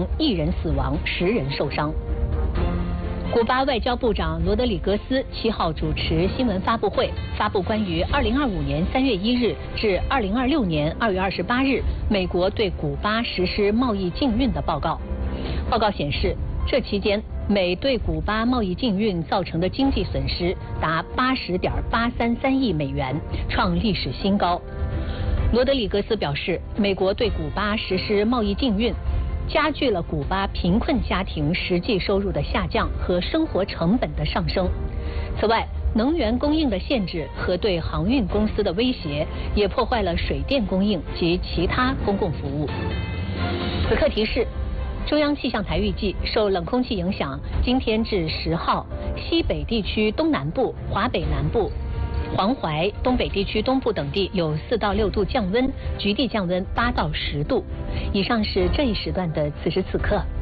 1人死亡，10人受伤。古巴外交部长罗德里格斯7号主持新闻发布会，发布关于2025年3月1日至2026年2月28日美国对古巴实施贸易禁运的报告。报告显示，这期间美对古巴贸易禁运造成的经济损失达80.833亿美元，创历史新高。罗德里格斯表示，美国对古巴实施贸易禁运，加剧了古巴贫困家庭实际收入的下降和生活成本的上升。此外，能源供应的限制和对航运公司的威胁，也破坏了水电供应及其他公共服务。此刻提示，中央气象台预计，受冷空气影响，今天至10号，西北地区东南部、华北南部、黄淮、东北地区东部等地有4到6度降温，局地降温8到10度。以上是这一时段的此时此刻。